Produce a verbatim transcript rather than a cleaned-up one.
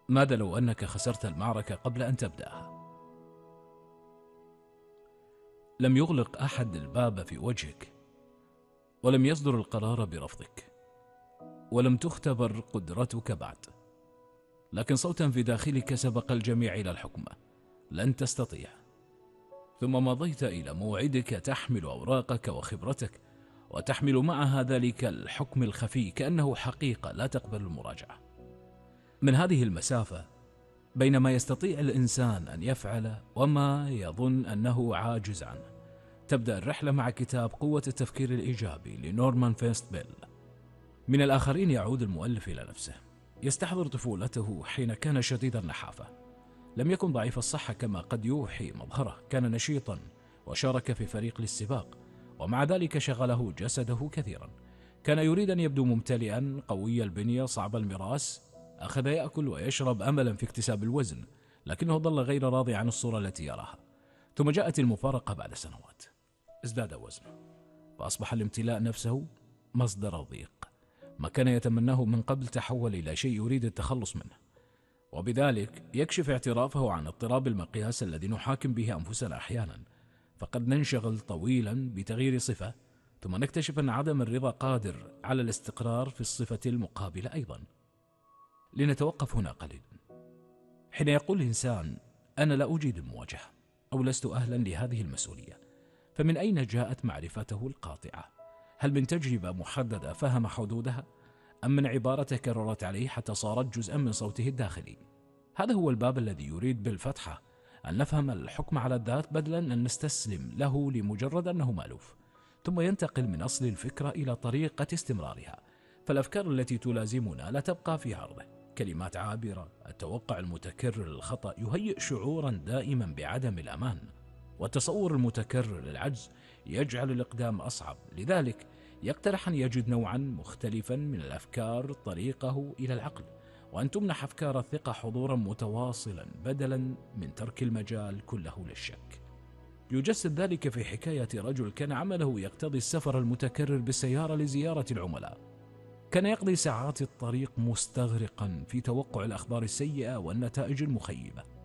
ماذا لو أنك خسرت المعركة قبل أن تبدأها؟ لم يغلق أحد الباب في وجهك، ولم يصدر القرار برفضك، ولم تختبر قدرتك بعد، لكن صوتا في داخلك سبق الجميع إلى الحكم: لن تستطيع. ثم مضيت إلى موعدك تحمل أوراقك وخبرتك، وتحمل معها ذلك الحكم الخفي كأنه حقيقة لا تقبل المراجعة. من هذه المسافة بين ما يستطيع الإنسان أن يفعل وما يظن أنه عاجز عنه، تبدأ الرحلة مع كتاب قوة التفكير الإيجابي لنورمان فيست بيل. من الآخرين يعود المؤلف إلى نفسه، يستحضر طفولته حين كان شديد النحافة، لم يكن ضعيف الصحة كما قد يوحي مظهره، كان نشيطا وشارك في فريق للسباق، ومع ذلك شغله جسده كثيرا. كان يريد أن يبدو ممتلئا قوي البنية صعب المراس، أخذ يأكل ويشرب أملا في اكتساب الوزن، لكنه ظل غير راضي عن الصورة التي يراها. ثم جاءت المفارقة بعد سنوات، ازداد وزنه، فأصبح الامتلاء نفسه مصدر ضيق. ما كان يتمناه من قبل تحول إلى شيء يريد التخلص منه، وبذلك يكشف اعترافه عن اضطراب المقياس الذي نحاكم به أنفسنا أحيانا. فقد ننشغل طويلا بتغيير صفة، ثم نكتشف أن عدم الرضا قادر على الاستقرار في الصفة المقابلة أيضا. لنتوقف هنا قليلا. حين يقول الإنسان أنا لا أجيد المواجهة أو لست أهلا لهذه المسؤولية، فمن أين جاءت معرفته القاطعة؟ هل من تجربة محددة فهم حدودها، أم من عبارة تكررت عليه حتى صارت جزءا من صوته الداخلي؟ هذا هو الباب الذي يريد بالفتحة، أن نفهم الحكم على الذات بدلا أن نستسلم له لمجرد أنه مألوف، ثم ينتقل من أصل الفكرة إلى طريقة استمرارها. فالأفكار التي تلازمنا لا تبقى في عرضه، كلمات عابرة. التوقع المتكرر للخطأ يهيئ شعورا دائما بعدم الأمان، والتصور المتكرر للعجز يجعل الإقدام أصعب. لذلك يقترح أن يجد نوعا مختلفا من الأفكار طريقه إلى العقل، وأن تمنح أفكار الثقة حضورا متواصلا بدلا من ترك المجال كله للشك. يجسد ذلك في حكاية رجل كان عمله يقتضي السفر المتكرر بالسيارة لزيارة العملاء. كان يقضي ساعات الطريق مستغرقا في توقع الأخبار السيئة والنتائج المخيبة،